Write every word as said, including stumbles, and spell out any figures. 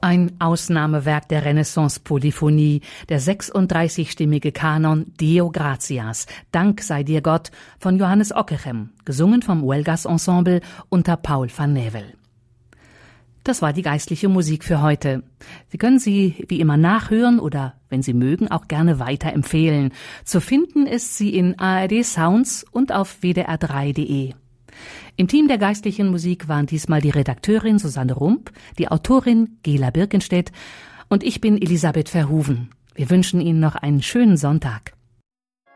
Ein Ausnahmewerk der Renaissance-Polyphonie, der sechsunddreißigstimmige Kanon Deo Gratias, Dank sei dir Gott, von Johannes Ockeghem, gesungen vom Huelgas Ensemble unter Paul van Nevel. Das war die geistliche Musik für heute. Sie können sie wie immer nachhören oder, wenn Sie mögen, auch gerne weiterempfehlen. Zu finden ist sie in A R D Sounds und auf w d r drei punkt d e. Im Team der geistlichen Musik waren diesmal die Redakteurin Susanne Rump, die Autorin Gela Birkenstedt und ich bin Elisabeth Verhoeven. Wir wünschen Ihnen noch einen schönen Sonntag.